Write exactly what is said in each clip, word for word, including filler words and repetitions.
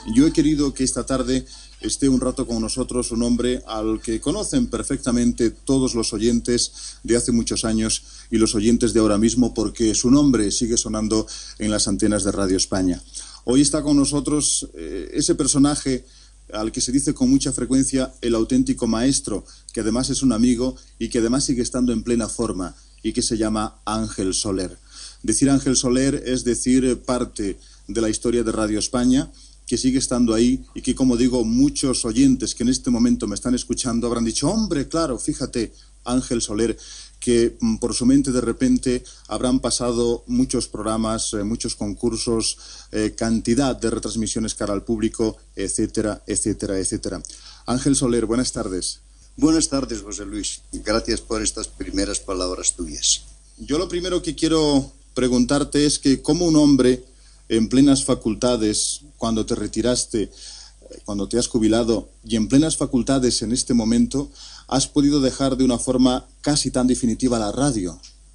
Yo he querido que esta tarde esté un rato con nosotros un hombre al que conocen perfectamente todos los oyentes de hace muchos años y los oyentes de ahora mismo, porque su nombre sigue sonando en las antenas de Radio España. Hoy está con nosotros eh, ese personaje al que se dice con mucha frecuencia el auténtico maestro, que además es un amigo y que además sigue estando en plena forma, y que se llama Ángel Soler. Decir Ángel Soler es decir parte de la historia de Radio España, que sigue estando ahí y que, como digo, muchos oyentes que en este momento me están escuchando habrán dicho, hombre, claro, fíjate, Ángel Soler, que por su mente de repente habrán pasado muchos programas, eh, muchos concursos, eh, cantidad de retransmisiones cara al público, etcétera, etcétera, etcétera. Ángel Soler, buenas tardes. Buenas tardes, José Luis. Gracias por estas primeras palabras tuyas. Yo lo primero que quiero preguntarte es que cómo un hombre en plenas facultades, cuando te retiraste, cuando te has jubilado, y en plenas facultades en este momento, has podido dejar de una forma casi tan definitiva la radio.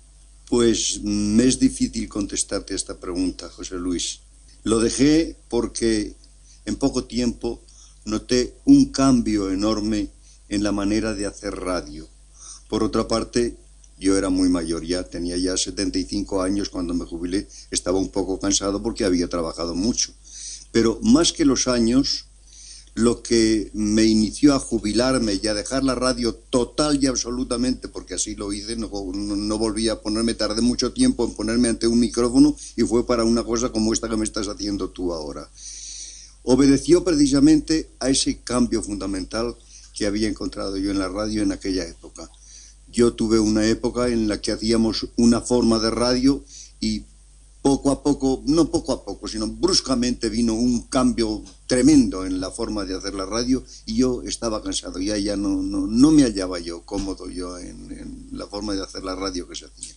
Pues me es difícil contestarte a esta pregunta, José Luis. Lo dejé porque en poco tiempo noté un cambio enorme en la manera de hacer radio. Por otra parte, yo era muy mayor ya, tenía ya setenta y cinco años cuando me jubilé, estaba un poco cansado porque había trabajado mucho. Pero más que los años, lo que me inició a jubilarme y a dejar la radio total y absolutamente, porque así lo hice, no, no, no volví a ponerme, tardé mucho tiempo en ponerme ante un micrófono y fue para una cosa como esta que me estás haciendo tú ahora. Obedeció precisamente a ese cambio fundamental que había encontrado yo en la radio en aquella época. Yo tuve una época en la que hacíamos una forma de radio y poco a poco, no poco a poco, sino bruscamente vino un cambio tremendo en la forma de hacer la radio y yo estaba cansado, ya, ya no, no, no me hallaba yo cómodo yo en, en la forma de hacer la radio que se hacía.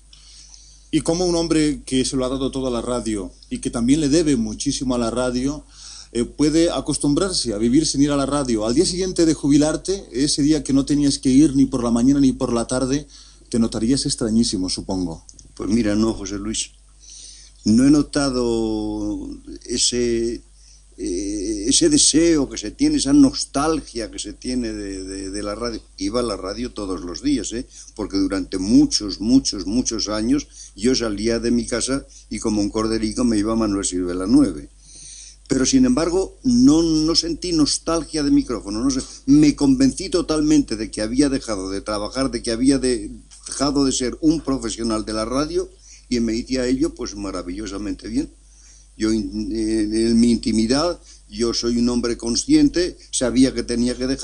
Y como un hombre que se lo ha dado todo a la radio y que también le debe muchísimo a la radio, eh, puede acostumbrarse a vivir sin ir a la radio. Al día siguiente de jubilarte, ese día que no tenías que ir ni por la mañana ni por la tarde, te notarías extrañísimo, supongo. Pues mira, no, José Luis. No he notado ese, eh, ese deseo que se tiene, esa nostalgia que se tiene de, de, de la radio. Iba a la radio todos los días, ¿eh? Porque durante muchos, muchos, muchos años yo salía de mi casa y como un corderico me iba a Manuel Silvela nueve. Pero sin embargo no, no sentí nostalgia de micrófono, no sé. Me convencí totalmente de que había dejado de trabajar, de que había de, dejado de ser un profesional de la radio y me hice a ello pues maravillosamente bien. Yo en, en, en mi intimidad, yo soy un hombre consciente, sabía que tenía que dejar